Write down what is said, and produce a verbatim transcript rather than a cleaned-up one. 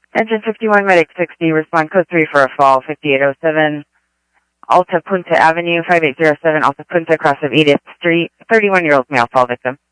Engine fifty-one, Medic sixty, respond code three for a fall, fifty-eight oh seven, Alta Punta Avenue, five eight zero seven, Alta Punta, cross of Edith Street, thirty-one-year-old male fall victim.